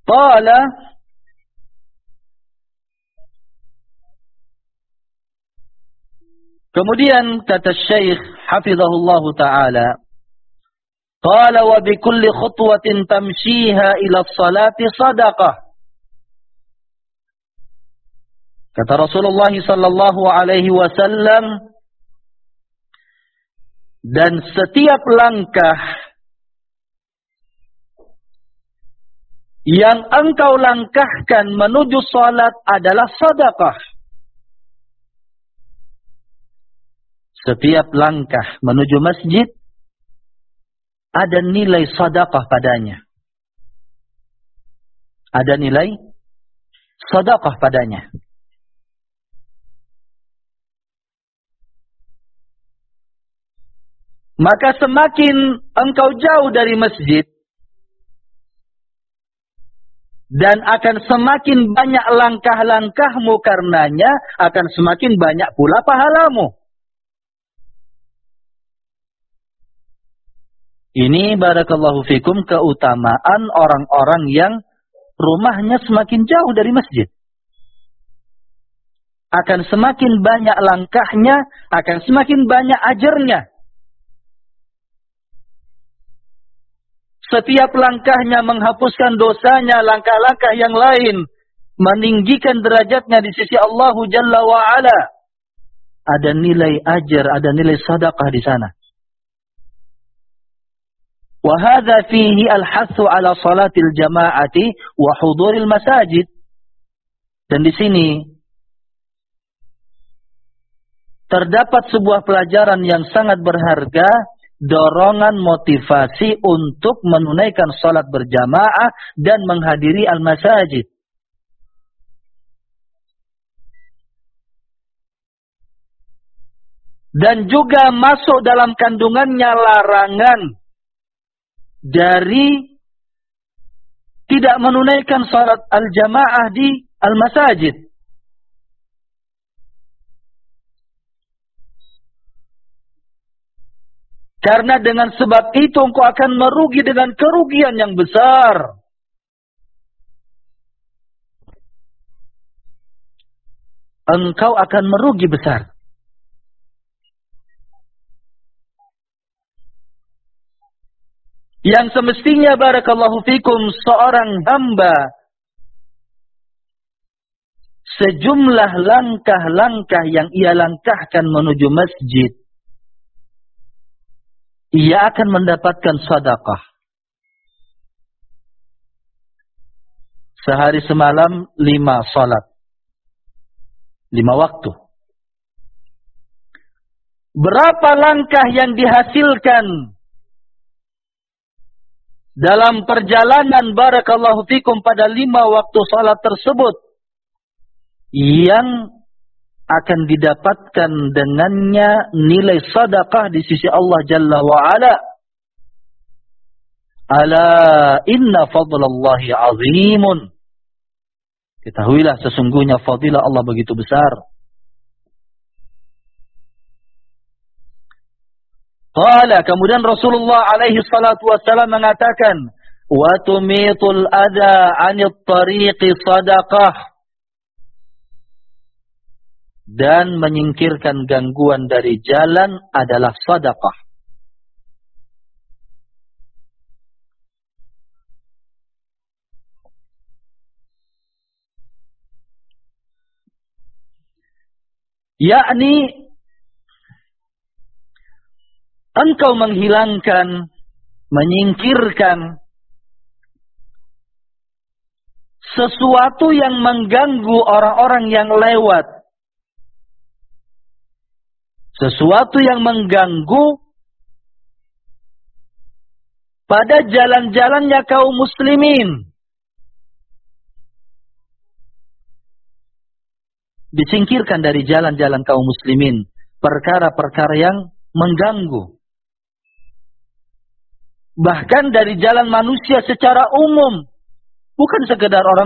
Qala kemudian kata Syekh hafizahullah taala, qala wa bi kulli khutwatin tamshiha ila salati sadaqah. Kata Rasulullah sallallahu alaihi wasallam, dan setiap langkah yang engkau langkahkan menuju salat adalah sedekah. Setiap langkah menuju masjid ada nilai sedekah padanya. Ada nilai sedekah padanya. Maka semakin engkau jauh dari masjid, dan akan semakin banyak langkah-langkahmu karenanya, akan semakin banyak pula pahalamu. Ini barakallahu fikum keutamaan orang-orang yang rumahnya semakin jauh dari masjid. Akan semakin banyak langkahnya, akan semakin banyak ajarnya. Setiap langkahnya menghapuskan dosanya, langkah-langkah yang lain meninggikan derajatnya di sisi Allah Jalla wa Ala. Ada nilai ajar, ada nilai sedekah di sana. Wa hadza fihi al-hathu ala salatil jama'ati wa huduril masajid. Dan di sini terdapat sebuah pelajaran yang sangat berharga, dorongan motivasi untuk menunaikan salat berjamaah dan menghadiri al-masajid. Dan juga masuk dalam kandungannya larangan dari tidak menunaikan salat al-jamaah di al-masajid. Karena dengan sebab itu engkau akan merugi dengan kerugian yang besar. Engkau akan merugi besar. Yang semestinya barakallahu fikum seorang hamba, sejumlah langkah-langkah yang ia langkahkan menuju masjid, ia akan mendapatkan sedekah. Sehari semalam 5 salat. 5 waktu. Berapa langkah yang dihasilkan dalam perjalanan barakallahu fikum pada 5 waktu salat tersebut yang akan didapatkan dengannya nilai sedekah di sisi Allah Jalla wa Ala. Ala inna fadlallahi azimun. Ketahuilah sesungguhnya fadilah Allah begitu besar. Qala, kemudian Rasulullah alaihi salatu wassalam mengatakan, wa tumitul adha 'anit tariqi sadaqah. Dan menyingkirkan gangguan dari jalan adalah sedekah. Yakni engkau menghilangkan, menyingkirkan sesuatu yang mengganggu orang-orang yang lewat. Sesuatu yang mengganggu pada jalan-jalannya kaum muslimin. Disingkirkan dari jalan-jalan kaum muslimin perkara-perkara yang mengganggu. Bahkan dari jalan manusia secara umum. Bukan sekedar orang